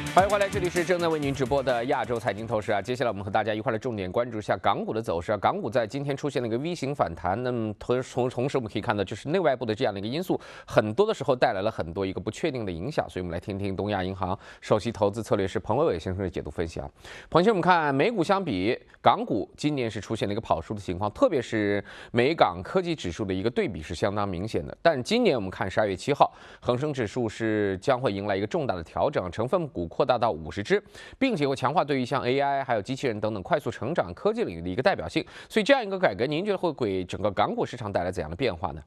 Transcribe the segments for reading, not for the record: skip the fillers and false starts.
欢迎回来，这里是正在为您直播的亚洲财经透视啊。接下来我们和大家一块来重点关注一下港股的走势啊。港股在今天出现了一个 V 型反弹，那么同时我们可以看到，就是内外部的这样的一个因素，很多的时候带来了很多一个不确定的影响。所以我们来听听东亚银行首席投资策略师彭伟伟先生的解读分析啊。彭先生，我们看美股相比港股，今年是出现了一个跑输的情况，特别是美港科技指数的一个对比是相当明显的。但今年我们看12月7号，恒生指数是将会迎来一个重大的调整，成分股扩大到50只，并且会强化对于像 AI 还有机器人等等快速成长科技领域的一个代表性。所以这样一个改革，您觉得会给整个港股市场带来怎样的变化呢？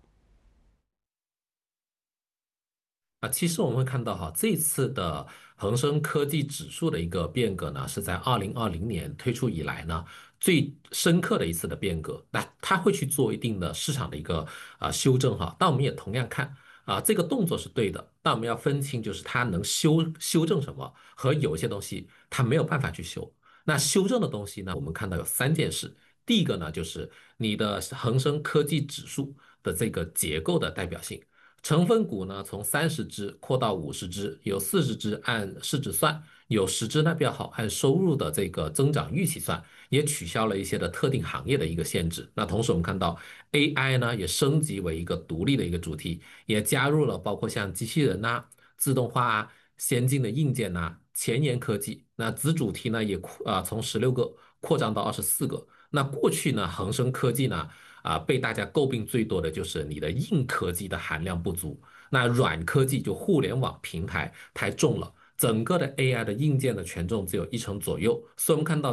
其实我们会看到哈，这次的恒生科技指数的一个变革呢，是在2020年推出以来呢最深刻的一次的变革。那它会去做一定的市场的一个修正哈，但我们也同样看这个动作是对的，但我们要分清就是它能修正什么和有一些东西它没有办法去修。那修正的东西呢，我们看到有3件事。第一个呢，就是你的恒生科技指数的这个结构的代表性。成分股呢从30只扩到50只，有40只按市值算，有10只呢比较好按收入的这个增长预期算，也取消了一些的特定行业的一个限制。那同时我们看到 AI 呢也升级为一个独立的一个主题，也加入了包括像机器人呐、自动化啊、先进的硬件呐、前沿科技。那子主题呢也从16个扩张到24个。那过去呢恒生科技呢被大家诟病最多的就是你的硬科技的含量不足，那软科技就互联网平台太重了，整个的 AI 的硬件的权重只有1成左右，所以我们看到